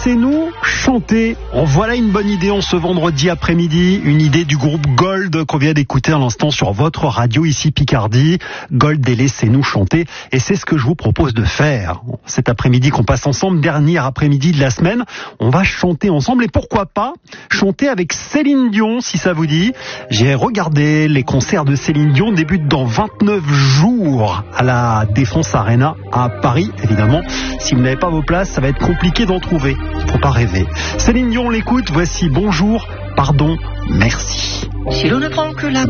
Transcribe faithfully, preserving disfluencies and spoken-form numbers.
Laissez-nous chanter. En voilà une bonne idée en ce vendredi après-midi. Une idée du groupe Gold qu'on vient d'écouter à l'instant sur votre radio ici Picardie. Gold et Laissez-nous chanter. Et c'est ce que je vous propose de faire. Cet après-midi qu'on passe ensemble, dernier après-midi de la semaine, on va chanter ensemble. Et pourquoi pas chanter avec Céline Dion, si ça vous dit. J'ai regardé les concerts de Céline Dion débutent dans vingt-neuf jours à la Défense Arena à Paris, évidemment. Si vous n'avez pas vos places, ça va être compliqué d'en trouver. Faut pas rêver. Céline Dion, on l'écoute. Voici Bonjour, Pardon, Merci. Si l'on ne prend que la